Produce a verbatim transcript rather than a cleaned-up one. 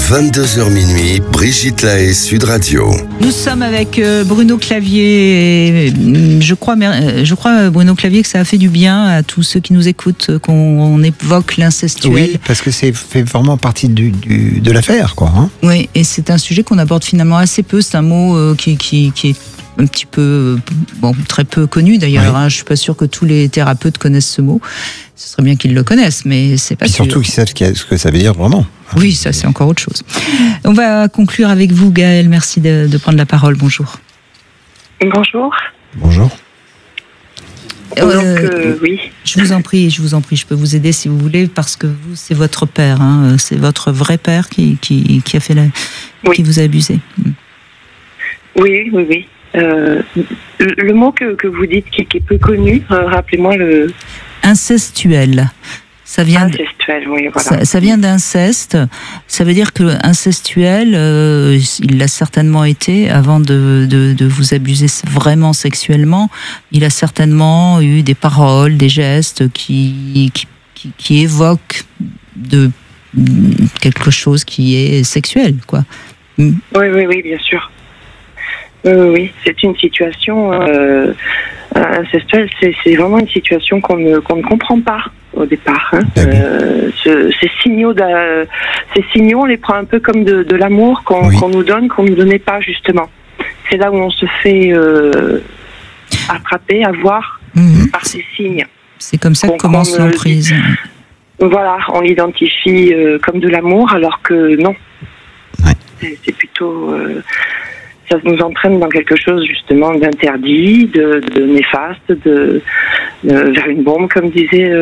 vingt-deux heures minuit, Brigitte Lahaie, Sud Radio. Nous sommes avec euh, Bruno Clavier. Et, euh, je crois, je crois, Bruno Clavier, que ça a fait du bien à tous ceux qui nous écoutent, qu'on on évoque l'incestuel. Oui, parce que c'est fait vraiment partie du, du, de l'affaire, quoi. Hein. Oui, et c'est un sujet qu'on aborde finalement assez peu. C'est un mot euh, qui, qui, qui est un petit peu, bon, très peu connu d'ailleurs. Oui. Hein. Je suis pas sûre que tous les thérapeutes connaissent ce mot. Ce serait bien qu'ils le connaissent, mais c'est pas sûr. Et surtout qu'ils savent ce que ça veut dire vraiment. Oui, ça c'est encore autre chose. On va conclure avec vous, Gaëlle. Merci de, de prendre la parole. Bonjour. Bonjour. Bonjour. Euh, Donc, euh, oui. Je vous en prie, je vous en prie, je peux vous aider si vous voulez, parce que vous, c'est votre père, hein, c'est votre vrai père qui, qui, qui a fait la, oui. qui vous a abusé. Oui, oui, oui. Euh, le, le mot que, que vous dites qui, qui est peu connu, euh, rappelez-moi le... Incestuel. Ça vient incestuel, oui, voilà. Ça, ça vient d'inceste. Ça veut dire que incestuel, euh, il l'a certainement été avant de, de, de vous abuser vraiment sexuellement. Il a certainement eu des paroles, des gestes qui, qui, qui, qui évoquent de quelque chose qui est sexuel, quoi. Oui, oui, oui, bien sûr. Oui, oui, c'est une situation euh, incestuelle, c'est, c'est vraiment une situation qu'on ne, qu'on ne comprend pas au départ. Hein. Euh, ce, ces signaux, ces signaux, on les prend un peu comme de, de l'amour qu'on, oui. qu'on nous donne, qu'on ne nous donnait pas justement. C'est là où on se fait euh, attraper, avoir mmh. par ces signes. C'est comme ça que commence l'emprise. Voilà, on l'identifie euh, comme de l'amour, alors que non. Ouais. C'est, c'est plutôt... Euh, ça nous entraîne dans quelque chose justement d'interdit, de, de néfaste, de, de vers une bombe, comme disait